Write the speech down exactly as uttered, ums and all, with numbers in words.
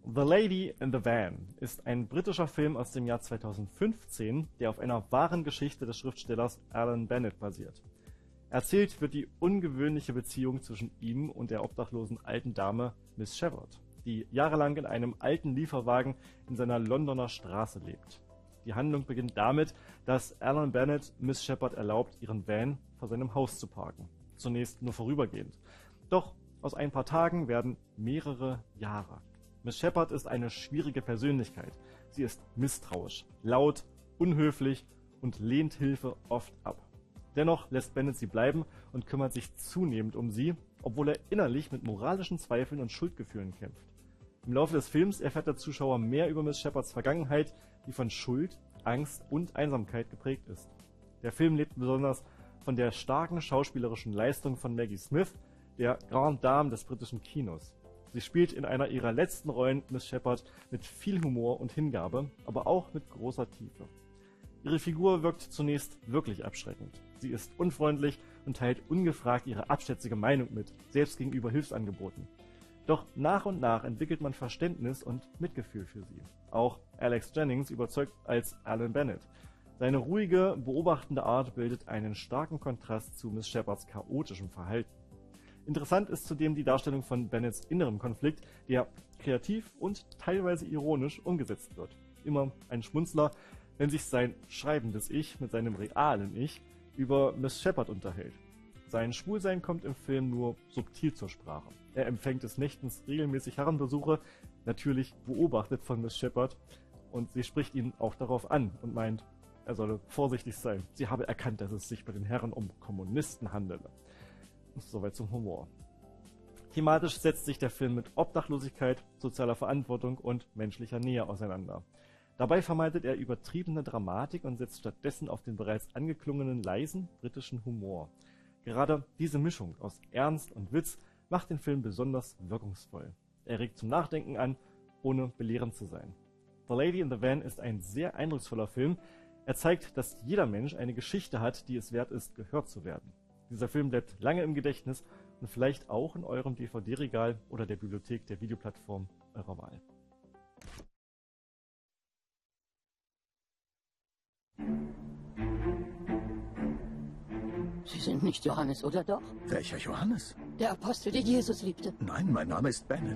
The Lady in the Van ist ein britischer Film aus dem Jahr zweitausendfünfzehn, der auf einer wahren Geschichte des Schriftstellers Alan Bennett basiert. Erzählt wird die ungewöhnliche Beziehung zwischen ihm und der obdachlosen alten Dame Miss Shepherd, die jahrelang in einem alten Lieferwagen in seiner Londoner Straße lebt. Die Handlung beginnt damit, dass Alan Bennett Miss Shepherd erlaubt, ihren Van vor seinem Haus zu parken. Zunächst nur vorübergehend. Doch aus ein paar Tagen werden mehrere Jahre. Miss Shepherd ist eine schwierige Persönlichkeit. Sie ist misstrauisch, laut, unhöflich und lehnt Hilfe oft ab. Dennoch lässt Bennett sie bleiben und kümmert sich zunehmend um sie, obwohl er innerlich mit moralischen Zweifeln und Schuldgefühlen kämpft. Im Laufe des Films erfährt der Zuschauer mehr über Miss Shepherds Vergangenheit, die von Schuld, Angst und Einsamkeit geprägt ist. Der Film lebt besonders von der starken schauspielerischen Leistung von Maggie Smith, der Grande Dame des britischen Kinos. Sie spielt in einer ihrer letzten Rollen Miss Shepherd mit viel Humor und Hingabe, aber auch mit großer Tiefe. Ihre Figur wirkt zunächst wirklich abschreckend. Sie ist unfreundlich und teilt ungefragt ihre abschätzige Meinung mit, selbst gegenüber Hilfsangeboten. Doch nach und nach entwickelt man Verständnis und Mitgefühl für sie. Auch Alex Jennings überzeugt als Alan Bennett. Seine ruhige, beobachtende Art bildet einen starken Kontrast zu Miss Shepherds chaotischem Verhalten. Interessant ist zudem die Darstellung von Bennetts innerem Konflikt, der kreativ und teilweise ironisch umgesetzt wird. Immer ein Schmunzler, wenn sich sein schreibendes Ich mit seinem realen Ich über Miss Shepherd unterhält. Sein Schwulsein kommt im Film nur subtil zur Sprache. Er empfängt des Nächtens regelmäßig Herrenbesuche, natürlich beobachtet von Miss Shepherd, und sie spricht ihn auch darauf an und meint, er solle vorsichtig sein. Sie habe erkannt, dass es sich bei den Herren um Kommunisten handele. Soweit zum Humor. Thematisch setzt sich der Film mit Obdachlosigkeit, sozialer Verantwortung und menschlicher Nähe auseinander. Dabei vermeidet er übertriebene Dramatik und setzt stattdessen auf den bereits angeklungenen, leisen britischen Humor. Gerade diese Mischung aus Ernst und Witz macht den Film besonders wirkungsvoll. Er regt zum Nachdenken an, ohne belehrend zu sein. The Lady in the Van ist ein sehr eindrucksvoller Film. Er zeigt, dass jeder Mensch eine Geschichte hat, die es wert ist, gehört zu werden. Dieser Film bleibt lange im Gedächtnis und vielleicht auch in eurem D V D-Regal oder der Bibliothek der Videoplattform eurer Wahl. Sie sind nicht Johannes, oder doch? Welcher Johannes? Der Apostel, den Jesus liebte. Nein, mein Name ist Bennett.